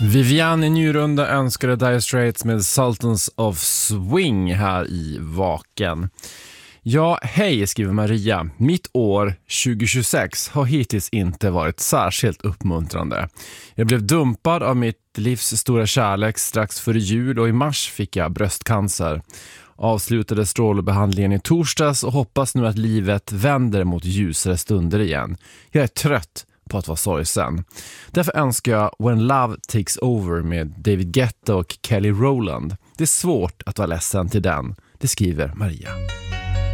Vivian i Njurunda önskade Dire Straits med Sultans of Swing här i Vaken. Ja, hej, skriver Maria. Mitt år 2026 har hittills inte varit särskilt uppmuntrande. Jag blev dumpad av mitt livs stora kärlek strax före jul och i mars fick jag bröstcancer. Avslutade strålbehandlingen i torsdags och hoppas nu att livet vänder mot ljusare stunder igen. Jag är trött på att vara sorgsen. Därför önskar jag When Love Takes Over med David Guetta och Kelly Rowland. Det är svårt att vara ledsen till den, det skriver Maria.